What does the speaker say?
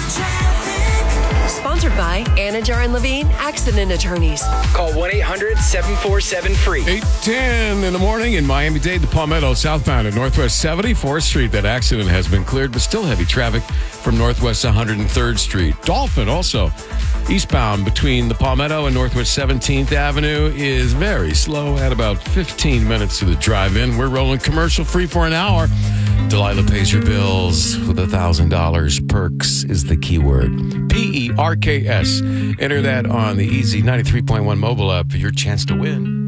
Sponsored by Anajar and Levine Accident Attorneys. Call 1-800-747-FREE. 8:10 in the morning in Miami-Dade, the Palmetto southbound at Northwest 74th Street. That accident has been cleared, but still heavy traffic from Northwest 103rd Street. Dolphin also eastbound between the Palmetto and Northwest 17th Avenue is very slow at about 15 minutes to the drive-in. We're rolling commercial-free for an hour. Delilah pays your bills with $1,000. Perks is the keyword. PERKS. Enter that on the Easy 93.1 mobile app for your chance to win.